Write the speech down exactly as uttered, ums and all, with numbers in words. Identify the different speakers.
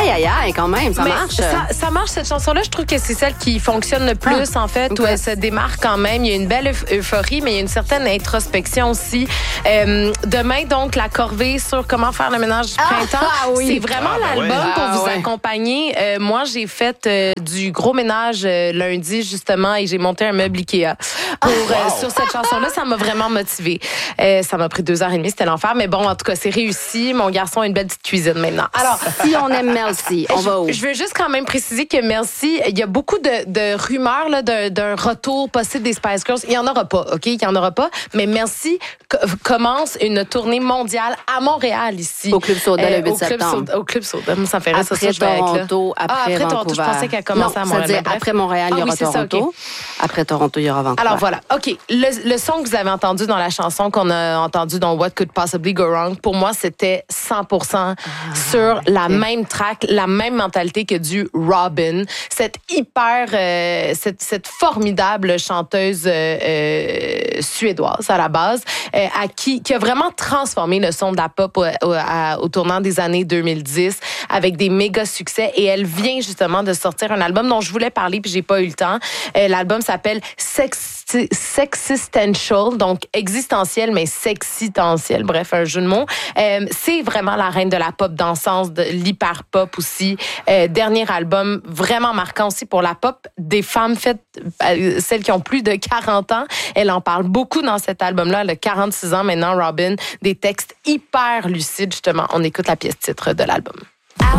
Speaker 1: Aïe, aïe, aïe, quand même, ça
Speaker 2: Mais
Speaker 1: marche.
Speaker 2: Ça, ça marche, cette chanson-là. Je trouve que c'est celle qui fonctionne le plus, ah, en fait, okay. où elle se démarque quand même. Il y a une belle euphorie, mais il y a une certaine introspection aussi. Euh, demain, donc, la corvée sur comment faire le ménage du printemps. Ah, oui. C'est vraiment ah, ben l'album ouais. pour ah, vous ouais. accompagner. Euh, moi, j'ai fait euh, du gros ménage euh, lundi, justement, et j'ai monté un meuble Ikea. Pour, wow. euh, sur cette chanson-là, ça m'a vraiment motivée. Euh, ça m'a pris deux heures et demie, c'était l'enfer. Mais bon, en tout cas, c'est réussi. Mon garçon a une belle petite cuisine maintenant.
Speaker 1: Alors, si on aime Mel C, on
Speaker 2: je,
Speaker 1: va où?
Speaker 2: Je veux juste quand même préciser que Mel C, il y a beaucoup de, de rumeurs là, d'un, d'un retour possible des Spice Girls. Il n'y en aura pas, OK? Il n'y en aura pas. Mais Mel C co- commence une tournée mondiale à Montréal, ici.
Speaker 1: Au Club Soda, euh, le huit septembre.
Speaker 2: Soda, au Club Soda. Ça me fait rire,
Speaker 1: après
Speaker 2: ça, ça, je vais
Speaker 1: Toronto,
Speaker 2: avec,
Speaker 1: après,
Speaker 2: ah, après
Speaker 1: Vancouver.
Speaker 2: Toronto. Je pensais qu'elle commençait
Speaker 1: non,
Speaker 2: à Montréal.
Speaker 1: Ça dit, après Montréal, il y aura ah, oui, Toronto. Ça, okay. Après Toronto, il y aura Vancouver.
Speaker 2: Alors voilà, OK. Le, le son que vous avez entendu dans la chanson qu'on a entendu dans What Could Possibly Go Wrong, pour moi, c'était cent pour cent ah, sur la okay. même track, la même mentalité que du Robyn. Cette hyper, euh, cette, cette formidable chanteuse euh, euh, suédoise à la base, euh, à qui, qui a vraiment transformé le son de la pop au, au, à, au tournant des années deux mille dix avec des méga succès. Et elle vient justement de sortir un album dont je voulais parler puis j'ai pas eu le temps. Euh, l'album s'appelle Sex Sexistential, donc existentiel, mais sexitentiel, bref, un jeu de mots. Euh, c'est vraiment la reine de la pop dansance, de l'hyper-pop aussi. Euh, dernier album vraiment marquant aussi pour la pop, des femmes faites, euh, celles qui ont plus de quarante ans. Elle en parle beaucoup dans cet album-là. Elle a quarante-six ans maintenant, Robyn. Des textes hyper lucides, justement. On écoute la pièce titre de l'album.